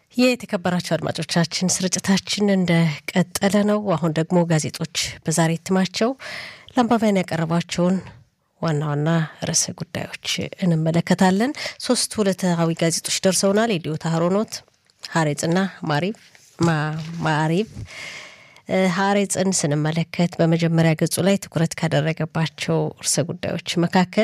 የተከበራችሁ አድማጮቻችን ስርጭታችን እንደቀጠለ ነው። አሁን ደግሞ ጋዜጦች በዛሬ እትማቸው ለአንባቢያን ያቀረቧቸውን ዋና ዋና ርዕሰ ጉዳዮች እንመለከታለን። 3 ዕለታዊ ጋዜጦች ደርሰውናል። የዲዮታ ሀሮኖት፣ ሐሬጽና ማሪብ። ሐሬጽን ስንመለከት በመጀመሪያ ገጹ ላይ ትኩረት ካደረገባቸው ርዕሰ ጉዳዮች መካከል